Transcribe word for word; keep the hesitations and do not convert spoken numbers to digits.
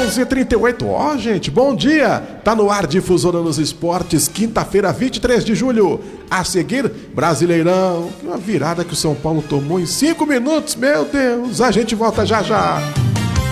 onze e trinta e oito. Ó, gente, bom dia. Tá no ar Difusora nos Esportes, quinta-feira, vinte e três de julho. A seguir, Brasileirão. Uma virada que o São Paulo tomou em cinco minutos, meu Deus. A gente volta já já.